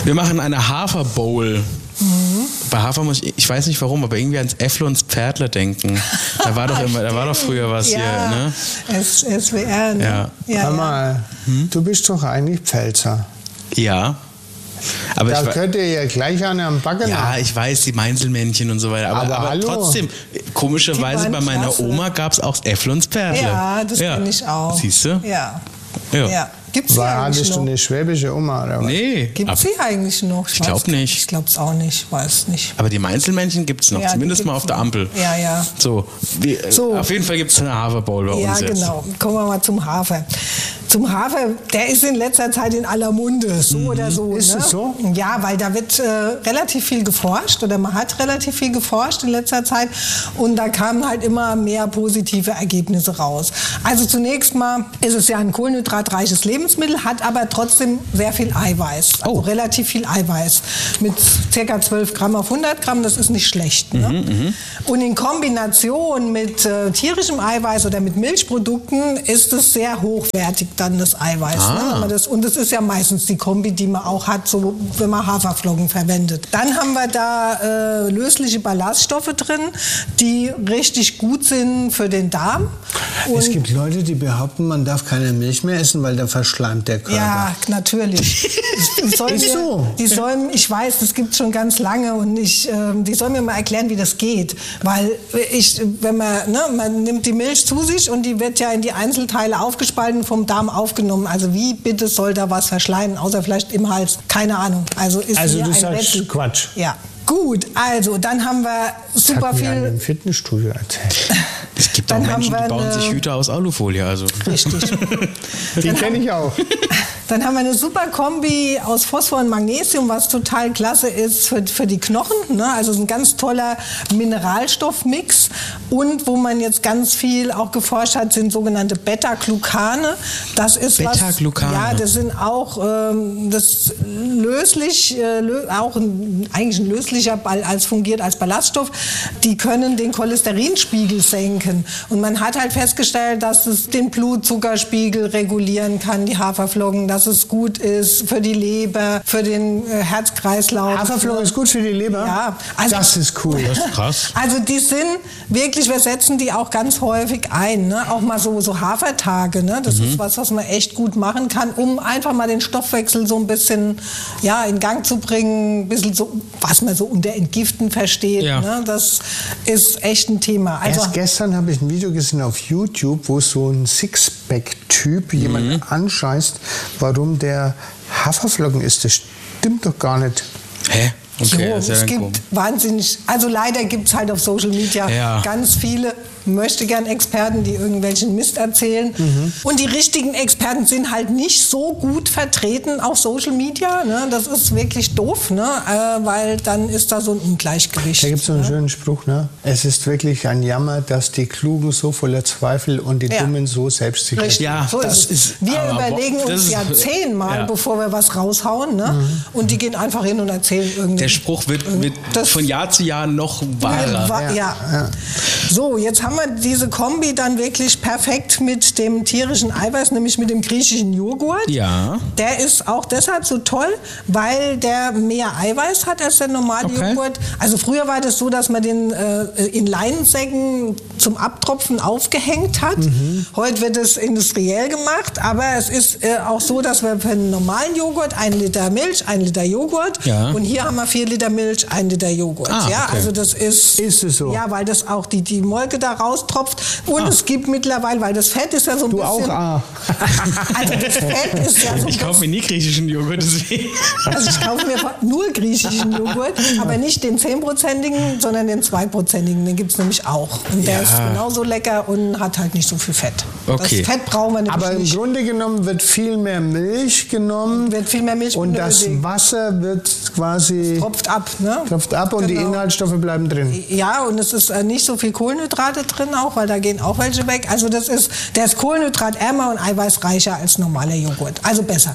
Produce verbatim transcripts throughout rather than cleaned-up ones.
Wir machen eine Haferbowl. Mhm. Bei Hafer muss ich, ich weiß nicht warum, aber irgendwie ans Efflons Pferdler denken. Da war doch immer, da war doch früher was ja, hier, ne? S- SWR, ne? Ja. Ja, Hör mal, hm? du bist doch eigentlich Pfälzer. Ja. Aber da ich, könnt ihr ja gleich eine am Backen ja, haben. ich weiß, die Meinzelmännchen und so weiter. Aber, Aber aber, hallo. trotzdem, komischerweise bei meiner klasse. Oma gab es auch Efflons Pferdler. Ja, das ja. kenne ich auch. Siehst du? Ja. Ja. ja. Gibt's die War, eigentlich hattest noch? du eine schwäbische Oma? Oder was? Nee. Gibt ab- sie eigentlich noch? Ich glaub weiß- nicht. Ich glaube es auch nicht, weiß nicht. Aber die Meinzelmännchen gibt es noch, Ja, die zumindest mal gibt's auf der noch. Ampel. Ja, ja. So, wie, So. auf jeden Fall gibt es eine Haferbowl bei Ja, uns jetzt. genau. Kommen wir mal zum Hafer. Zum Hafer, der ist in letzter Zeit in aller Munde, so oder so. Ist ne? es so? Ja, weil da wird äh, relativ viel geforscht oder man hat relativ viel geforscht in letzter Zeit und da kamen halt immer mehr positive Ergebnisse raus. Also zunächst mal ist es ja ein kohlenhydratreiches Lebensmittel, hat aber trotzdem sehr viel Eiweiß, also Oh. relativ viel Eiweiß mit ca. zwölf Gramm auf hundert Gramm, das ist nicht schlecht. Ne? Mhm, Und in Kombination mit äh, tierischem Eiweiß oder mit Milchprodukten ist es sehr hochwertig dann das Eiweiß. Ah. Ne? Wenn man das, und das ist ja meistens die Kombi, die man auch hat, so, wenn man Haferflocken verwendet. Dann haben wir da äh, lösliche Ballaststoffe drin, die richtig gut sind für den Darm. Es Und gibt Leute, die behaupten, man darf keine Milch mehr essen, weil da verschleimt der Körper. ja, natürlich. Die sollen Ist mir, so. Die sollen, ich weiß, das gibt es schon ganz lange und ich, ähm, die sollen mir mal erklären, wie das geht. Weil ich, wenn man, ne, man nimmt die Milch zu sich und die wird ja in die Einzelteile aufgespalten, vom Darm aufgenommen. Also wie bitte soll da was verschleimen, außer vielleicht im Hals? Keine Ahnung. Also ist Also mir du ein sagst Rätsel. Quatsch. Ja. Gut, also dann haben wir Das super hat mir viel. im Fitnessstudio erzählt. Es gibt auch Dann haben Menschen, die wir bauen eine- sich Hüte aus Alufolie. Also. Richtig. Die kenne ich auch. Dann haben wir eine super Kombi aus Phosphor und Magnesium, was total klasse ist für, für die Knochen. Ne? Also es ist ein ganz toller Mineralstoffmix. Und wo man jetzt ganz viel auch geforscht hat, sind sogenannte Beta-Glucane. Das ist was. Beta-Glucane. Ja, das sind auch ähm, das löslich, äh, lö auch ein, eigentlich ein löslicher Ball als fungiert als Ballaststoff. Die können den Cholesterinspiegel senken. Und man hat halt festgestellt, dass es den Blutzuckerspiegel regulieren kann, die Haferflocken, dass es gut ist für die Leber, für den äh, Herzkreislauf. Haferflocken ist gut für die Leber? Ja, also- das ist cool. Das ist krass. Also die sind wirklich, wir setzen die auch ganz häufig ein, ne? Auch mal so, so Hafertage, ne? Das Mhm. ist was, was man echt gut machen kann, um einfach mal den Stoffwechsel so ein bisschen ja, in Gang zu bringen, ein bisschen so, was man so unter Entgiften versteht. Ja. Ne? Das ist echt ein Thema. Also, Erst gestern habe ich ein Video gesehen auf YouTube, wo so ein Sixpack-Typ jemanden anscheißt, warum der Haferflocken isst. Das stimmt doch gar nicht. Hä? Okay, so, ist ja es dann gibt komisch. wahnsinnig, also leider gibt es halt auf Social Media Ja. ganz viele möchte gern Experten, die irgendwelchen Mist erzählen. Mhm. Und die richtigen Experten sind halt nicht so gut vertreten auf Social Media. Ne? Das ist wirklich doof, ne? äh, weil dann ist da so ein Ungleichgewicht. Da gibt es so einen ne? schönen Spruch, ne? Es ist wirklich ein Jammer, dass die Klugen so voller Zweifel und die Ja. Dummen so selbstsicher sind. Richtig, Ja, so das ist es. ist- Wir aber überlegen das uns ist- ja zehnmal, ja. bevor wir was raushauen. Ne? Und die gehen einfach hin und erzählen irgendwie. Der Spruch wird, wird Das- von Jahr zu Jahr noch wahrer. Wa- ja. Ja. So, jetzt haben wir diese Kombi dann wirklich perfekt mit dem tierischen Eiweiß, nämlich mit dem griechischen Joghurt. Ja. Der ist auch deshalb so toll, weil der mehr Eiweiß hat als der normale Okay. Joghurt. Also früher war das so, dass man den äh, in Leinsäcken zum Abtropfen aufgehängt hat. Mhm. Heute wird es industriell gemacht, aber es ist äh, auch so, dass wir für einen normalen Joghurt ein Liter Milch, ein Liter Joghurt Ja. und hier haben wir vier Liter Milch, ein Liter Joghurt. Ah, ja, okay. also das ist Ist es so? Ja, weil das auch die, die Molke da raustropft. Und Ah. es gibt mittlerweile, weil das Fett ist ja so ein Du bisschen... auch, ah. Also das Fett ist ja so ein Ich kaufe mir nie griechischen Joghurt, deswegen. Also ich kaufe mir nur griechischen Joghurt, aber nicht den zehnprozentigen, sondern den zweiprozentigen. Den gibt es nämlich auch. Und der Ja. ist genauso lecker und hat halt nicht so viel Fett. Okay. Das Fett brauchen wir nämlich Aber im nicht. Grunde genommen wird viel mehr Milch genommen Wird viel mehr Milch und das benötigt. Wasser wird quasi Tropft ab. Ne? tropft ab und die Genau. Inhaltsstoffe bleiben drin. Ja, und es ist äh, nicht so viel Kohlenhydrate drin auch, weil da gehen auch welche weg. Also das ist, der ist kohlenhydratärmer und eiweißreicher als normaler Joghurt. Also besser.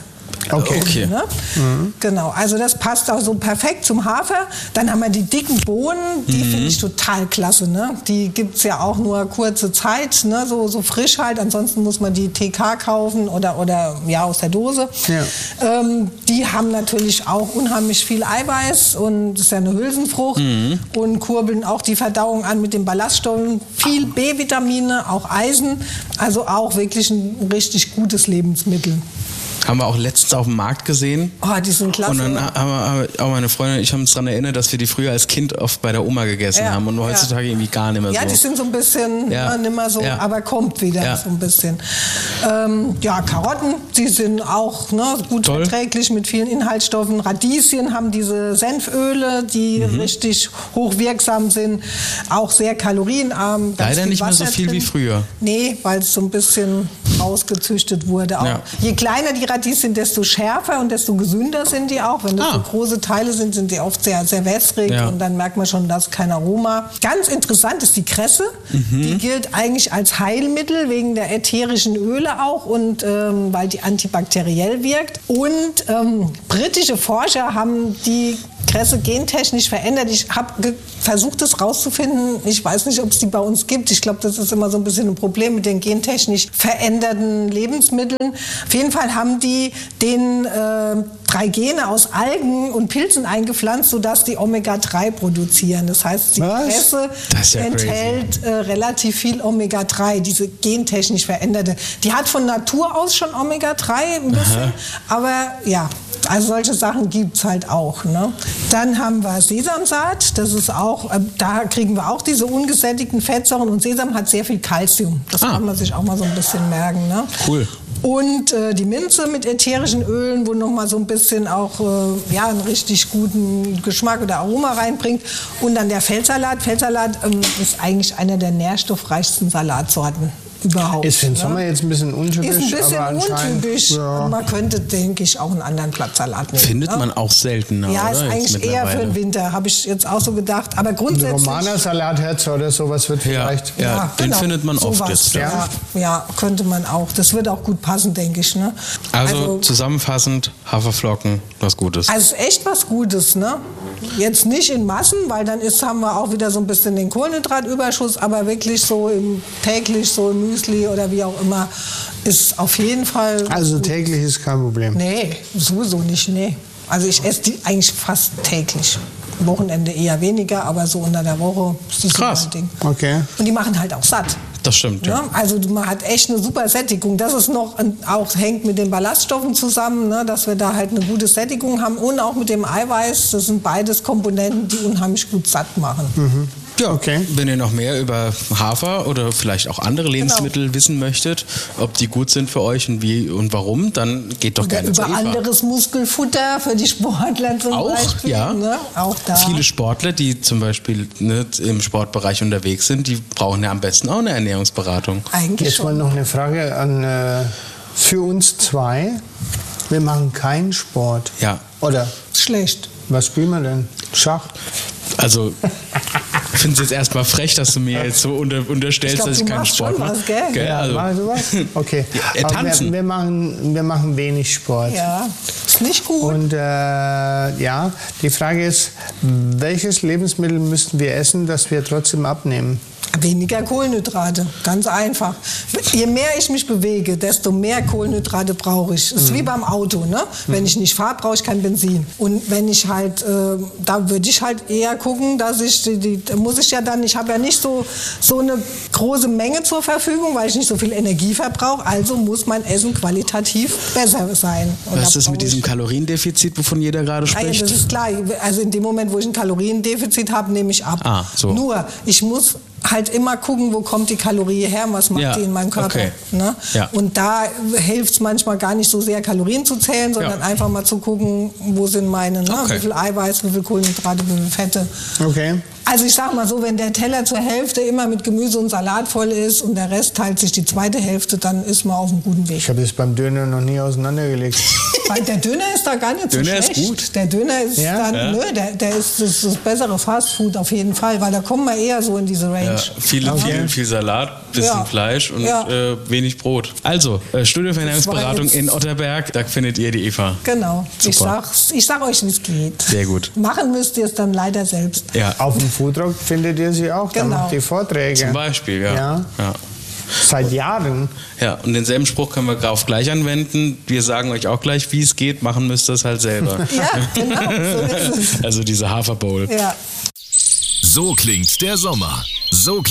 Okay. Okay. Ne? Mhm. Genau, also das passt auch so perfekt zum Hafer. Dann haben wir die dicken Bohnen, die mhm. finde ich total klasse. Ne? Die gibt es ja auch nur kurze Zeit, ne? so, so frisch halt. Ansonsten muss man die T K kaufen oder, oder ja, aus der Dose. Ja. Ähm, die haben natürlich auch unheimlich viel Eiweiß und das ist ja eine Hülsenfrucht mhm. und kurbeln auch die Verdauung an mit den Ballaststoffen. Viel B-Vitamine, auch Eisen, also auch wirklich ein richtig gutes Lebensmittel. Haben wir auch letztens auf dem Markt gesehen. Oh, die sind klasse. Und dann haben wir, auch meine Freundin und ich haben uns daran erinnert, dass wir die früher als Kind oft bei der Oma gegessen ja, haben und heutzutage ja. irgendwie gar nicht mehr so. Ja, die sind so ein bisschen, ja. nicht mehr so, ja. aber kommt wieder ja. so ein bisschen. Ähm, ja, Karotten, die sind auch ne, gut Toll. verträglich mit vielen Inhaltsstoffen. Radieschen haben diese Senföle, die mhm. richtig hochwirksam sind, auch sehr kalorienarm. Leider nicht Wasser mehr so viel drin. wie früher. Nee, weil es so ein bisschen rausgezüchtet wurde. Auch. Ja. Je kleiner die Radieschen, desto schärfer und desto gesünder sind die auch. Wenn das ah. so große Teile sind, sind die oft sehr, sehr wässrig ja. und dann merkt man schon, dass kein Aroma. Ganz interessant ist die Kresse. Mhm. Die gilt eigentlich als Heilmittel wegen der ätherischen Öle auch und ähm, weil die antibakteriell wirkt. Und ähm, britische Forscher haben die Kresse gentechnisch verändert. Ich habe versucht, das rauszufinden. Ich weiß nicht, ob es die bei uns gibt. Ich glaube, das ist immer so ein bisschen ein Problem mit den gentechnisch veränderten Lebensmitteln. Auf jeden Fall haben die den äh, drei Gene aus Algen und Pilzen eingepflanzt, sodass die Omega drei produzieren. Das heißt, die Was? Kresse ja enthält äh, relativ viel Omega drei, diese gentechnisch veränderte. Die hat von Natur aus schon Omega drei ein bisschen, Aha. aber ja, also solche Sachen gibt es halt auch. Ne? Dann haben wir Sesamsaat, das ist auch, äh, da kriegen wir auch diese ungesättigten Fettsäuren und Sesam hat sehr viel Kalzium. Das ah. kann man sich auch mal so ein bisschen merken. Ne? Cool. Und äh, die Minze mit ätherischen Ölen, wo noch mal so ein bisschen auch äh, ja, einen richtig guten Geschmack oder Aroma reinbringt. Und dann der Feldsalat. Feldsalat ähm, ist eigentlich einer der nährstoffreichsten Salatsorten überhaupt. Ist für den Sommer jetzt ein bisschen untypisch. Ist ein bisschen aber untypisch. Ja. Man könnte, denke ich, auch einen anderen Blattsalat nehmen. Findet ne? man auch seltener. Ja, ist oder? eigentlich eher für den Winter, habe ich jetzt auch so gedacht. Aber grundsätzlich. Ein Romaner-Salatherz oder sowas wird vielleicht. Ja, ja, ja den genau, findet man oft jetzt. Ja. Ja, ja, könnte man auch. Das wird auch gut passen, denke ich. Ne? Also, also zusammenfassend, Haferflocken, was Gutes. Also echt was Gutes, ne? Jetzt nicht in Massen, weil dann ist, haben wir auch wieder so ein bisschen den Kohlenhydratüberschuss, aber wirklich so im, täglich so im Müsli oder wie auch immer, ist auf jeden Fall. Also gut. Täglich ist kein Problem? Nee, sowieso nicht, nee. Also ich esse die eigentlich fast täglich. Am Wochenende eher weniger, aber so unter der Woche ist das Krass. So ein Ding. Okay. Und die machen halt auch satt. Das stimmt, ja. Ja, also man hat echt eine super Sättigung. Das ist noch auch hängt mit den Ballaststoffen zusammen, ne, dass wir da halt eine gute Sättigung haben und auch mit dem Eiweiß. Das sind beides Komponenten, die unheimlich gut satt machen. Mhm. Ja, okay. Wenn ihr noch mehr über Hafer oder vielleicht auch andere Lebensmittel genau. wissen möchtet, ob die gut sind für euch und wie und warum, dann geht doch oder gerne zu Eva. Über anderes Muskelfutter für die Sportler zum auch, Beispiel. Ja. Ne? Auch da. Viele Sportler, die zum Beispiel ne, im Sportbereich unterwegs sind, die brauchen ja am besten auch eine Ernährungsberatung. Eigentlich Jetzt schon. mal noch eine Frage an äh, für uns zwei. Wir machen keinen Sport. Ja. Oder? Schlecht. Was spielen wir denn? Schach? Also, ich finde es jetzt erstmal frech, dass du mir jetzt so unter, unterstellst, ich glaub, dass ich keinen Sport mache. Gell? Gell? Ja, also. machst du was? Okay. Ja, tanzen. Wir, wir, machen, wir machen wenig Sport. Ja, ist nicht gut. Und äh, ja, die Frage ist, welches Lebensmittel müssten wir essen, dass wir trotzdem abnehmen? Weniger Kohlenhydrate, ganz einfach. Je mehr ich mich bewege, desto mehr Kohlenhydrate brauche ich. Das ist mhm. wie beim Auto, ne? Wenn ich nicht fahre, brauche ich kein Benzin. Und wenn ich halt, äh, da würde ich halt eher gucken, dass ich, die, die, da muss ich ja dann, ich habe ja nicht so, so eine große Menge zur Verfügung, weil ich nicht so viel Energie verbrauche, also muss mein Essen qualitativ besser sein. Und was ist mit diesem Kaloriendefizit, wovon jeder gerade spricht? Ja, das ist klar. Also in dem Moment, wo ich ein Kaloriendefizit habe, nehme ich ab. Ah, so. Nur, ich muss halt immer gucken, wo kommt die Kalorie her, was macht ja, die in meinem Körper. Okay. Ne? Ja. Und da hilft es manchmal gar nicht so sehr, Kalorien zu zählen, sondern ja. einfach mal zu gucken, wo sind meine, ne? Okay. Wie viel Eiweiß, wie viel Kohlenhydrate, wie viel Fette. Okay. Also ich sag mal so, wenn der Teller zur Hälfte immer mit Gemüse und Salat voll ist und der Rest teilt sich die zweite Hälfte, dann ist man auf einem guten Weg. Ich habe das beim Döner noch nie auseinandergelegt. Weil der Döner ist da gar nicht Döner so schlecht. ist gut. Der Döner ist Ja? dann, Ja. nö, der, der ist das, das bessere Fastfood auf jeden Fall, weil da kommen wir eher so in diese Range. Ja, viel, Okay. viel, viel Salat, bisschen Ja. Fleisch und Ja. äh, wenig Brot. Also, äh, Studio für Ernährungsberatung jetzt- in Otterberg, da findet ihr die Eva. Genau. Ich, Super. sag's, ich sag euch, wie es geht. Sehr gut. Machen müsst ihr es dann leider selbst. Ja, Auf dem Foodtruck findet ihr sie auch, da Genau. macht die Vorträge. zum Beispiel, ja. Ja. ja. Seit Jahren. Ja, und denselben Spruch können wir auch gleich anwenden. Wir sagen euch auch gleich, wie es geht, machen müsst ihr es halt selber. Ja, genau, so ist es. Also diese Haferbowl. Ja. So klingt der Sommer. So